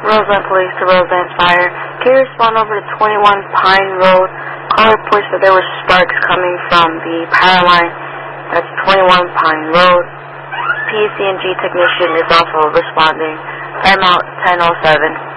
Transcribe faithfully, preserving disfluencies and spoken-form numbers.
Roseland Police to Roseland Fire. Can you respond over to twenty-one Pine Road? Call reports that there were sparks coming from the power line. That's twenty-one Pine Road. P C and G technician is also responding. Time out ten oh seven.